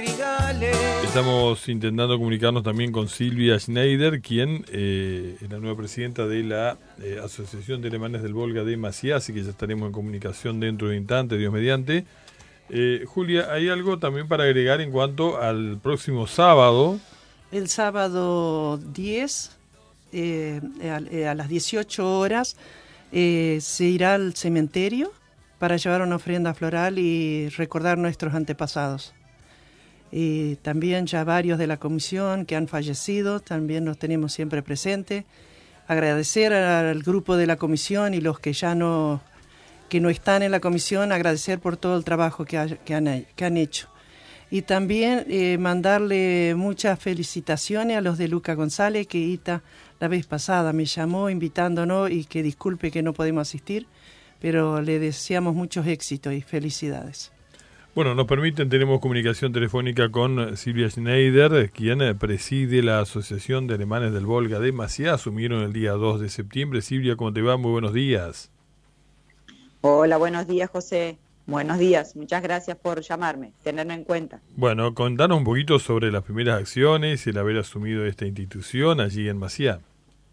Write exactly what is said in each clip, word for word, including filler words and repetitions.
madrigales. Estamos intentando comunicarnos también con Silvia Schneider, quien eh, es la nueva presidenta de la eh, Asociación de Alemanes del Volga de Maciá, así que ya estaremos en comunicación dentro de un instante, Dios mediante. Eh, Julia, ¿hay algo también para agregar en cuanto al próximo sábado? El sábado diez, eh, a, a las dieciocho horas, eh, se irá al cementerio para llevar una ofrenda floral y recordar nuestros antepasados. Y también ya varios de la comisión que han fallecido, también los tenemos siempre presentes. Agradecer al grupo de la comisión y los que ya no, que no están en la comisión, agradecer por todo el trabajo que, ha, que, han, que han hecho. Y también eh, mandarle muchas felicitaciones a los de Luca González, que Ita la vez pasada me llamó invitándonos y que disculpe que no podemos asistir, pero le deseamos muchos éxitos y felicidades. Bueno, nos permiten, tenemos comunicación telefónica con Silvia Schneider, quien preside la Asociación de Alemanes del Volga de Maciá. Asumieron el día dos de septiembre. Silvia, ¿cómo te va? Muy buenos días. Hola, buenos días, José. Buenos días, muchas gracias por llamarme, tenerme en cuenta. Bueno, contanos un poquito sobre las primeras acciones y el haber asumido esta institución allí en Maciá.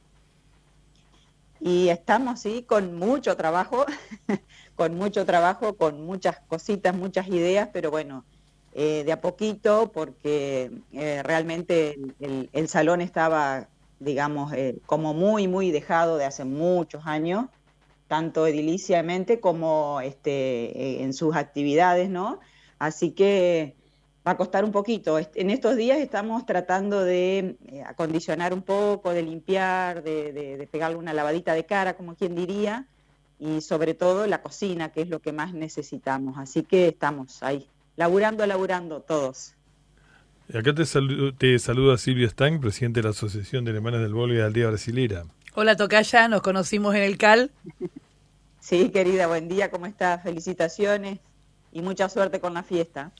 Y estamos, sí, con mucho trabajo, con mucho trabajo, con muchas cositas, muchas ideas, pero bueno, eh, de a poquito, porque eh, realmente el, el, el salón estaba, digamos, eh, como muy, muy dejado de hace muchos años, tanto ediliciamente como este, eh, en sus actividades, ¿no? Así que va a costar un poquito. En estos días estamos tratando de eh, acondicionar un poco, de limpiar, de, de, de pegarle una lavadita de cara, como quien diría, y sobre todo la cocina, que es lo que más necesitamos. Así que estamos ahí, laburando, laburando todos. Acá te, saludo, te saluda Silvia Stang, presidente de la Asociación de Alemanes del Volga de Aldea Brasilera. Hola, tocaya, nos conocimos en el C A L. Sí, querida, buen día, ¿cómo estás? Felicitaciones y mucha suerte con la fiesta.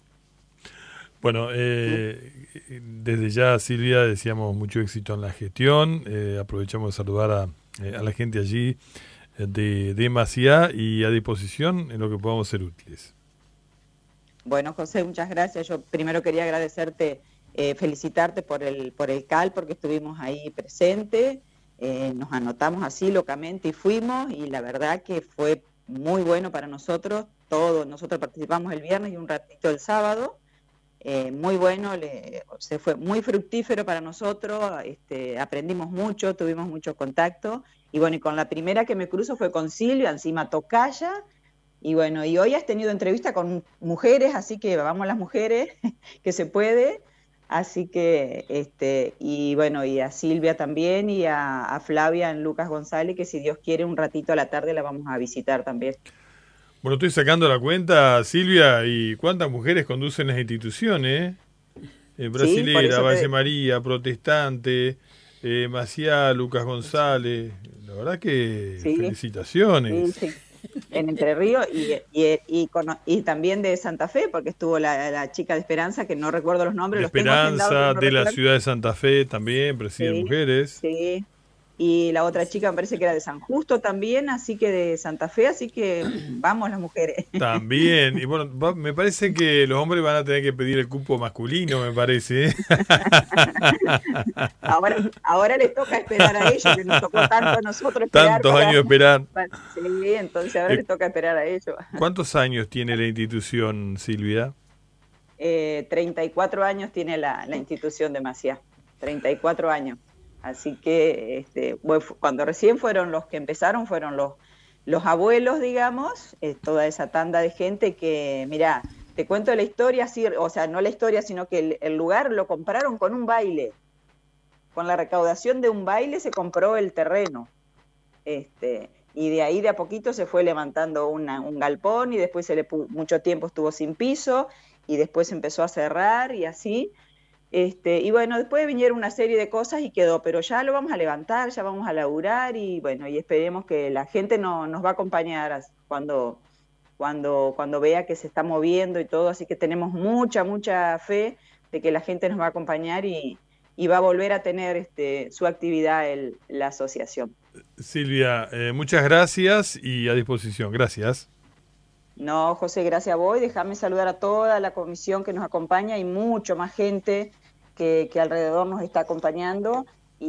Bueno, eh, desde ya, Silvia, deseamos mucho éxito en la gestión. Eh, aprovechamos de saludar a, eh, a la gente allí de, de Maciá y a disposición en lo que podamos ser útiles. Bueno, José, muchas gracias. Yo primero quería agradecerte, eh, felicitarte por el, por el C A L, porque estuvimos ahí presentes. Eh, nos anotamos así locamente y fuimos, y la verdad que fue muy bueno para nosotros. Todos nosotros participamos el viernes y un ratito el sábado. Eh, muy bueno, le, se fue muy fructífero para nosotros, este, aprendimos mucho, tuvimos mucho contacto, y bueno, y con la primera que me cruzo fue con Silvia, encima tocaya, y bueno, y hoy has tenido entrevista con mujeres, así que vamos las mujeres, que se puede, así que, este, y bueno, y a Silvia también, y a, a Flavia en Lucas González, que si Dios quiere un ratito a la tarde la vamos a visitar también. Bueno, estoy sacando la cuenta, Silvia, y cuántas mujeres conducen las instituciones, eh, Brasilera, sí, Valle te... María, Protestante, eh, Maciá, Lucas González, la verdad que sí, felicitaciones. Sí, sí. En Entre Ríos y, y, y, con, y también de Santa Fe, porque estuvo la, la chica de Esperanza, que no recuerdo los nombres. De los Esperanza, tengo de recuerdo. La ciudad de Santa Fe también, presiden sí, mujeres. Sí. Y la otra chica me parece que era de San Justo también, así que de Santa Fe, así que vamos las mujeres. También, y bueno, va, me parece que los hombres van a tener que pedir el cupo masculino, me parece. ahora, ahora les toca esperar a ellos, que nos tocó tanto a nosotros esperar. Tantos para... años de esperar. Sí, entonces ahora eh, les toca esperar a ellos. ¿Cuántos años tiene la institución, Silvia? Eh, treinta y cuatro años tiene la, la institución de Maciá, treinta y cuatro años. Así que este, cuando recién fueron los que empezaron, fueron los, los abuelos, digamos, eh, toda esa tanda de gente que, mirá, te cuento la historia, sí, o sea, no la historia, sino que el, el lugar lo compraron con un baile. Con la recaudación de un baile se compró el terreno. Este, y de ahí de a poquito se fue levantando una, un galpón, y después se le mucho tiempo estuvo sin piso, y después empezó a cerrar y así. Este, y bueno, después vinieron una serie de cosas y quedó, pero ya lo vamos a levantar, ya vamos a laburar, y bueno, y esperemos que la gente no, nos va a acompañar cuando, cuando, cuando vea que se está moviendo y todo, así que tenemos mucha, mucha fe de que la gente nos va a acompañar y, y va a volver a tener este, su actividad el, la asociación. Silvia, eh, muchas gracias y a disposición. Gracias. No, José, gracias a vos. Y déjame saludar a toda la comisión que nos acompaña y mucho más gente que, que alrededor nos está acompañando.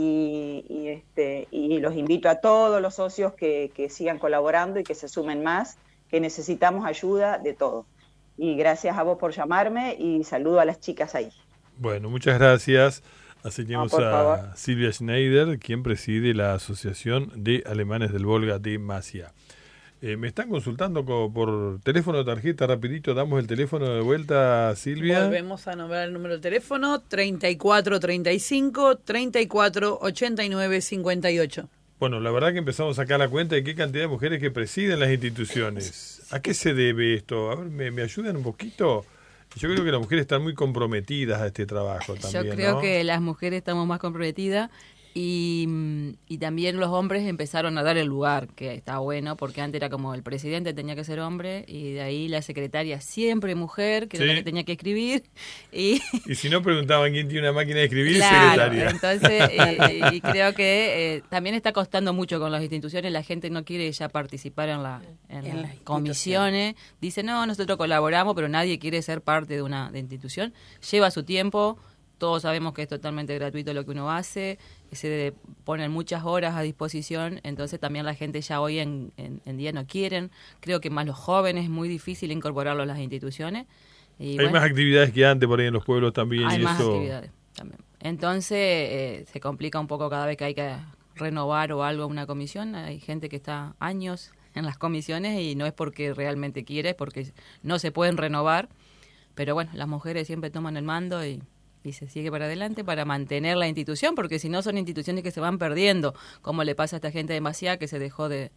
Y, y, este, y los invito a todos los socios que, que sigan colaborando y que se sumen más, que necesitamos ayuda de todo. Y gracias a vos por llamarme y saludo a las chicas ahí. Bueno, muchas gracias. Así tenemos no, a favor. Silvia Schneider, quien preside la Asociación de Alemanes del Volga de Masia. Eh, me están consultando co- por teléfono de tarjeta, rapidito, damos el teléfono de vuelta, Silvia. Volvemos a nombrar el número de teléfono, treinta y cuatro treinta y cinco, treinta y cuatro ochenta y nueve cincuenta y ocho. Bueno, la verdad que empezamos a sacar la cuenta de qué cantidad de mujeres que presiden las instituciones. ¿A qué se debe esto? A ver, ¿me, me ayudan un poquito? Yo creo que las mujeres están muy comprometidas a este trabajo también, Yo creo ¿no? que las mujeres estamos más comprometidas y, y también los hombres empezaron a dar el lugar, que está bueno, porque antes era como el presidente tenía que ser hombre y de ahí la secretaria siempre mujer, que Sí. era la que tenía que escribir. Y Y si no preguntaban quién tiene una máquina de escribir, claro, secretaria. entonces eh, y creo que eh, también está costando mucho con las instituciones, la gente no quiere ya participar en, la, en, En las las comisiones, dice no, nosotros colaboramos, pero nadie quiere ser parte de una de institución, lleva su tiempo, todos sabemos que es totalmente gratuito lo que uno hace, se ponen muchas horas a disposición, entonces también la gente ya hoy en, en, en día no quieren, creo que más los jóvenes es muy difícil incorporarlos a las instituciones. Y Hay bueno, más actividades que antes por ahí en los pueblos también. hay y más eso... actividades también. Entonces eh, se complica un poco cada vez que hay que renovar o algo una comisión. Hay gente que está años en las comisiones y no es porque realmente quiere, es porque no se pueden renovar. Pero bueno, las mujeres siempre toman el mando y, y se sigue para adelante para mantener la institución, porque si no son instituciones que se van perdiendo, como le pasa a esta gente de Maciá que se dejó de...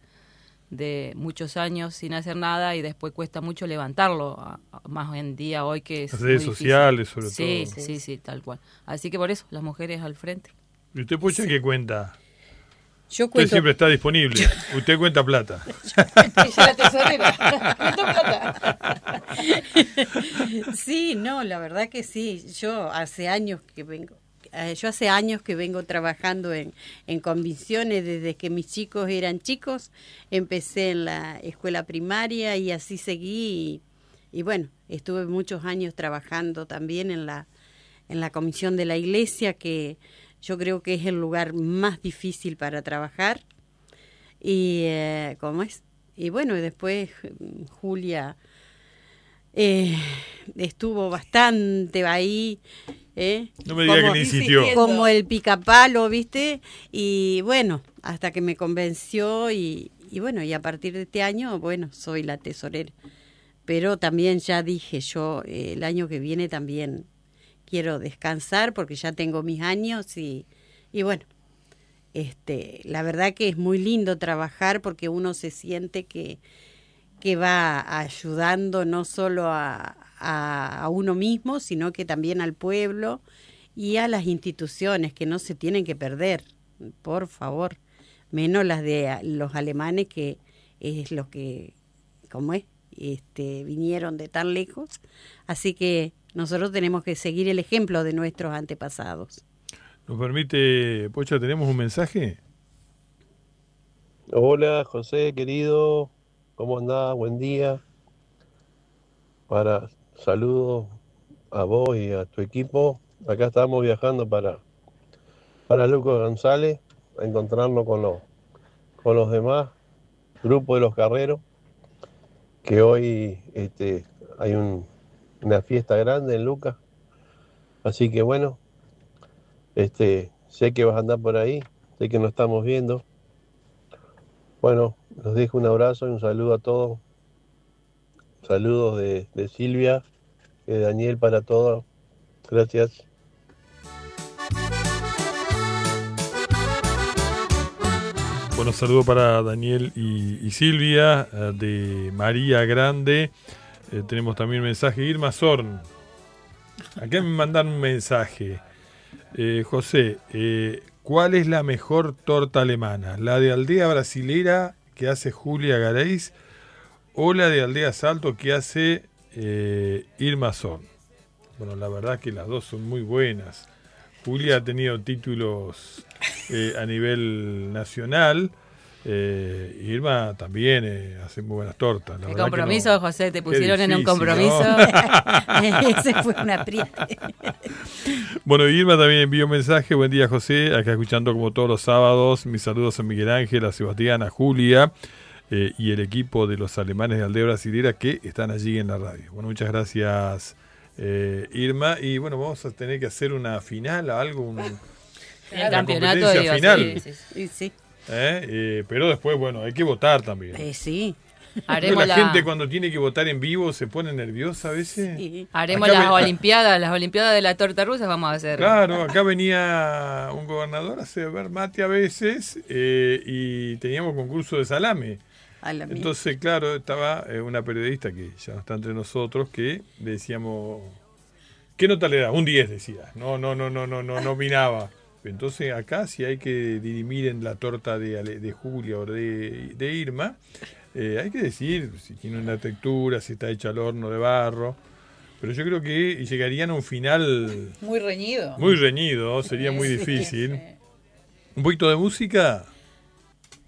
de muchos años sin hacer nada y después cuesta mucho levantarlo, a- a- más en día hoy que es Las muy redes difícil. sociales, sobre sí, todo. Sí, sí, sí, tal cual. Así que por eso, las mujeres al frente. ¿Y usted, Pocha, qué cuenta? Yo Usted cuento. siempre está disponible. Usted cuenta plata. Ella la tesorera. ¿Cuánto plata? Sí, no, la verdad que sí. Yo hace años que vengo, eh, yo hace años que vengo trabajando en, en comisiones desde que mis chicos eran chicos. Empecé en la escuela primaria y así seguí. Y, y bueno, estuve muchos años trabajando también en la en la comisión de la iglesia, que yo creo que es el lugar más difícil para trabajar. Y eh, ¿cómo es? Y bueno, y después mm, Julia eh, estuvo bastante ahí, ¿eh? No me diga que Como- le insistió. como el picapalo, ¿viste? Y bueno, hasta que me convenció y, y bueno, y a partir de este año, bueno, soy la tesorera. Pero también ya dije yo, eh, el año que viene también quiero descansar porque ya tengo mis años y, y bueno, este, la verdad que es muy lindo trabajar porque uno se siente que, que va ayudando no solo a, a, a uno mismo, sino que también al pueblo y a las instituciones que no se tienen que perder, por favor, menos las de los alemanes que es lo que, ¿cómo es? Este, vinieron de tan lejos, así que nosotros tenemos que seguir el ejemplo de nuestros antepasados. ¿Nos permite, Pocha, tenemos un mensaje? Hola José, querido, ¿cómo andás? Buen día. Para saludos a vos y a tu equipo. Acá estamos viajando para, para Lucas González, a encontrarnos con los, con los demás grupos de los carreros, que hoy este, hay un, una fiesta grande en Lucas. Así que bueno, este, sé que vas a andar por ahí, sé que nos estamos viendo. Bueno, los dejo un abrazo y un saludo a todos. Saludos de, de Silvia, de Daniel para todos. Gracias. Bueno, saludo para Daniel y, y Silvia, eh, de María Grande. Eh, tenemos también un mensaje, Irma Zorn. Acá me mandan un mensaje. Eh, José, eh, ¿cuál es la mejor torta alemana? ¿La de Aldea Brasilera que hace Julia Gareis o la de Aldea Salto que hace eh, Irma Zorn? Bueno, la verdad que las dos son muy buenas. Julia ha tenido títulos eh, a nivel nacional Eh, Irma también eh, hace muy buenas tortas. La el verdad compromiso, que no, José, te pusieron difícil, en un compromiso. ¿no? Ese fue un apriete. Bueno, Irma también envió un mensaje. Buen día, José. Acá escuchando como todos los sábados. Mis saludos a Miguel Ángel, a Sebastián, a Julia eh, y el equipo de los alemanes de Aldea Brasilera que están allí en la radio. Bueno, muchas gracias, eh, Irma. Y bueno, vamos a tener que hacer una final, algo, un, El una campeonato, competencia digo, final. sí, sí, sí. Sí, sí. ¿Eh? Eh, pero después, bueno, hay que votar también. Eh, sí. Haremos la, la, gente cuando tiene que votar en vivo se pone nerviosa a veces. Sí. haremos Acá las me- olimpiadas, las olimpiadas de la torta rusa vamos a hacer. Claro, acá venía un gobernador a hacer ver mate a veces eh, y teníamos concurso de salame. A la mía. Entonces, claro, estaba eh, una periodista que ya no está entre nosotros que le decíamos, ¿qué nota le da? Un diez decía. No, no, no, no, no, no, no opinaba. Entonces acá si hay que dirimir en la torta de, Ale- de Julia o de, de Irma, eh, hay que decir si tiene una textura, si está hecha al horno de barro. Pero yo creo que llegarían a un final Muy reñido. muy reñido, sería muy Sí, difícil. sí. Un poquito de música.